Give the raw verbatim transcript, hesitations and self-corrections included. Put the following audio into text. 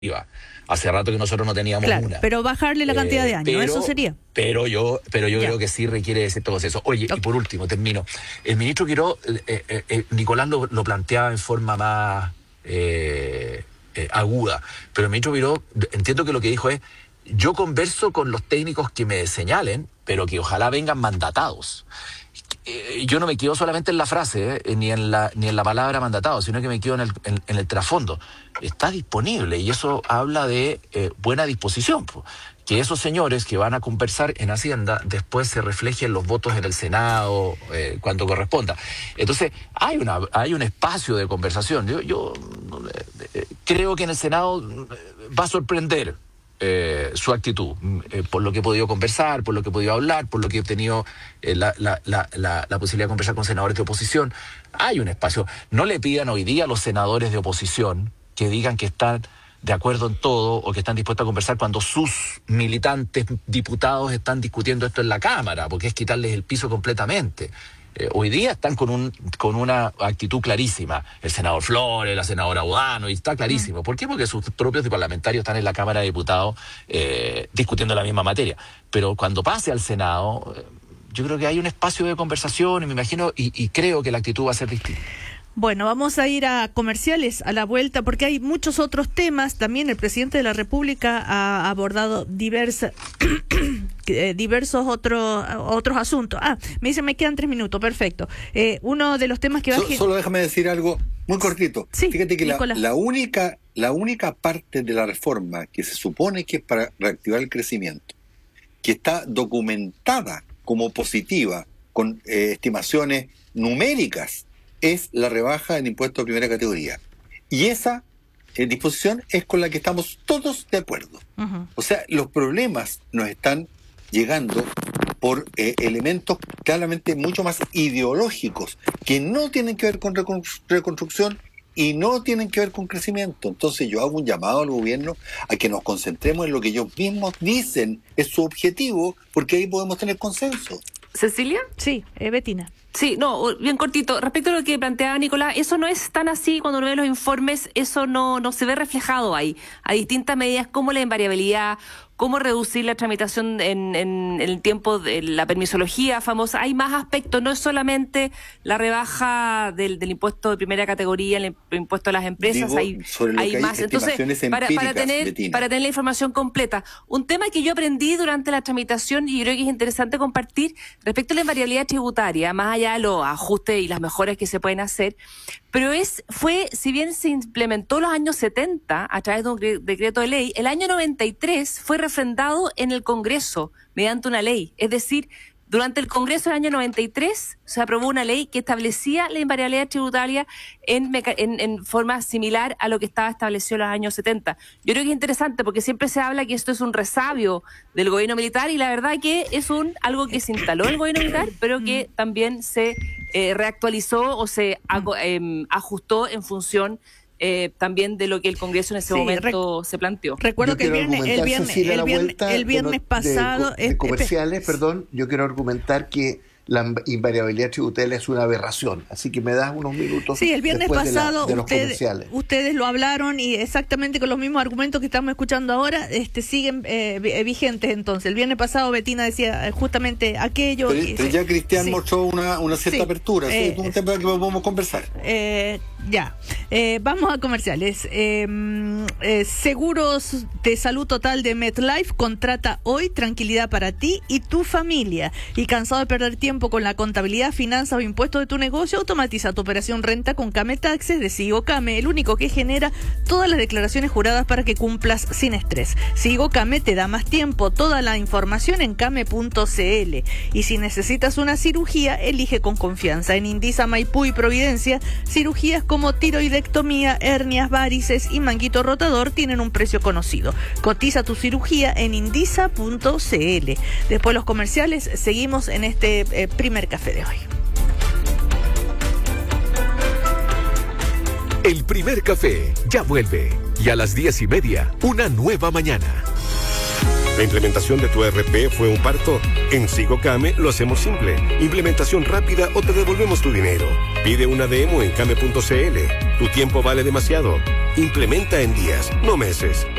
Hace rato que nosotros no teníamos claro, una. Pero bajarle la cantidad eh, de años, pero, eso sería. Pero yo pero yo creo que sí requiere ese proceso. Oye, okay. Y por último, termino. El ministro Quirós, eh, eh, eh, Nicolás lo, lo planteaba en forma más eh, eh, aguda, pero el ministro Quirós, entiendo que lo que dijo es, yo converso con los técnicos que me señalen, pero que ojalá vengan mandatados. Eh, yo no me quedo solamente en la frase, eh, ni en la ni en la palabra mandatado, sino que me quedo en el, en, en el trasfondo. Está disponible y eso habla de eh, buena disposición. Pues. Que esos señores que van a conversar en Hacienda después se reflejen los votos en el Senado eh, cuando corresponda. Entonces, hay una hay un espacio de conversación. Yo, yo eh, creo que en el Senado va a sorprender Eh, su actitud, eh, por lo que he podido conversar, por lo que he podido hablar, por lo que he tenido eh, la, la, la, la, la posibilidad de conversar con senadores de oposición. Hay un espacio. No le pidan hoy día a los senadores de oposición que digan que están de acuerdo en todo o que están dispuestos a conversar cuando sus militantes diputados están discutiendo esto en la Cámara, porque es quitarles el piso completamente. Eh, hoy día están con un con una actitud clarísima. El senador Flores, la senadora Budano, y está clarísimo. ¿Por qué? Porque sus propios parlamentarios están en la Cámara de Diputados eh, discutiendo la misma materia. Pero cuando pase al Senado, eh, yo creo que hay un espacio de conversación y me imagino y, y creo que la actitud va a ser distinta. Bueno, vamos a ir a comerciales a la vuelta porque hay muchos otros temas. También el presidente de la República ha abordado diversas, diversos otros otros asuntos. Ah, me dicen me quedan tres minutos, perfecto. Eh, uno de los temas que va so, a... Solo déjame decir algo muy cortito. Sí, Fíjate que la, la única la única parte de la reforma que se supone que es para reactivar el crecimiento, que está documentada como positiva, con eh, estimaciones numéricas, es la rebaja del impuesto de primera categoría. Y esa eh, disposición es con la que estamos todos de acuerdo. Uh-huh. O sea, los problemas nos están llegando por eh, elementos claramente mucho más ideológicos, que no tienen que ver con recon- reconstrucción y no tienen que ver con crecimiento. Entonces yo hago un llamado al gobierno a que nos concentremos en lo que ellos mismos dicen es su objetivo, porque ahí podemos tener consenso. ¿Cecilia? Sí, eh, Betina. Sí, no, bien cortito. Respecto a lo que planteaba Nicolás, eso no es tan así. Cuando uno ve los informes, eso no, no se ve reflejado ahí. Hay distintas medidas como la invariabilidad, cómo reducir la tramitación en, en, en el tiempo de la permisología famosa. Hay más aspectos, no es solamente la rebaja del, del impuesto de primera categoría, el impuesto a las empresas, Digo, hay, hay, hay más. Entonces, para, para, tener, para tener la información completa. Un tema que yo aprendí durante la tramitación y creo que es interesante compartir respecto a la invariabilidad tributaria, más allá de los ajustes y las mejoras que se pueden hacer, pero es fue, si bien se implementó en los años setenta a través de un decreto de ley, el año noventa y tres fue refrendado en el Congreso mediante una ley. Es decir, durante el Congreso del año noventa y tres se aprobó una ley que establecía la invariabilidad tributaria en, meca- en, en forma similar a lo que estaba establecido en los años setenta. Yo creo que es interesante porque siempre se habla que esto es un resabio del gobierno militar y la verdad que es un algo que se instaló en el gobierno militar, pero que también se eh, reactualizó o se ag- eh, ajustó en función Eh, también de lo que el Congreso en ese sí, momento rec- se planteó. Recuerdo yo que el viernes, el viernes, Cecilia, el viernes, el viernes de, pasado... De, de comerciales, perdón, yo quiero argumentar que la invariabilidad tributaria es una aberración, así que me das unos minutos. Sí, el viernes pasado de la, de usted, ustedes lo hablaron y exactamente con los mismos argumentos que estamos escuchando ahora este siguen eh, vigentes. Entonces, el viernes pasado Betina decía justamente aquello. Pero, y, pero ya Cristian sí. mostró una, una cierta sí. apertura, eh, ¿sí? Es un tema que podemos conversar. Eh, ya, eh, vamos a comerciales. Eh, eh, Seguros de Salud Total de MetLife contrata hoy tranquilidad para ti y tu familia. Y cansado de perder tiempo con la contabilidad, finanzas o impuestos de tu negocio, automatiza tu operación renta con Came Taxes de Sigo Came, el único que genera todas las declaraciones juradas para que cumplas sin estrés. Sigo Came te da más tiempo, toda la información en came punto c l. Y si necesitas una cirugía, elige con confianza. En Indisa, Maipú y Providencia, cirugías como tiroidectomía, hernias, varices y manguito rotador tienen un precio conocido. Cotiza tu cirugía en indisa punto c l. Después los comerciales, seguimos en este eh, primer café de hoy. El primer café ya vuelve y a las diez y media una nueva mañana. ¿La implementación de tu E R P fue un parto? En Sigocame lo hacemos simple. Implementación rápida o te devolvemos tu dinero. Pide una demo en came punto c l. Tu tiempo vale demasiado. Implementa en días, no meses.